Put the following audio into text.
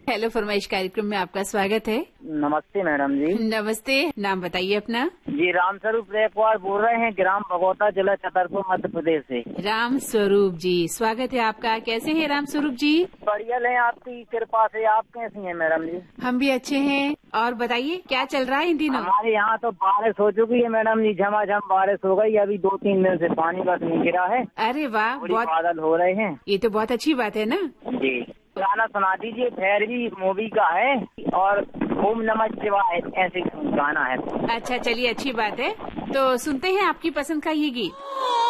Hello फरमाइश कार्यक्रम में आपका स्वागत है। नमस्ते मैडम जी। नमस्ते, नाम बताइए अपना। जी रामस्वरूप रेकवार बोल रहे हैं, ग्राम भगौता, जिला छतरपुर, मध्य प्रदेश से। राम स्वरूप जी, स्वागत है आपका। कैसे हैं राम स्वरूप जी? बढ़िया है, आपकी कृपा से। आप कैसी हैं मैडम जी? हम भी अच्छे हैं। और बताइए क्या चल रहा है इन दिनों? हमारे यहाँ तो बारिश हो चुकी है मैडम जी, झमाझम बारिश हो गई। अभी 2-3 दिन से पानी बस नहीं गिरा है। अरे वाह, बहुत बादल हो रहे हैं। ये तो बहुत अच्छी बात है ना। जी, गाना सुना दीजिए। भैरवी मूवी का है और ओम नमः शिवाय ऐसे गाना है। अच्छा चलिए, अच्छी बात है। तो सुनते हैं आपकी पसंद का ये गीत।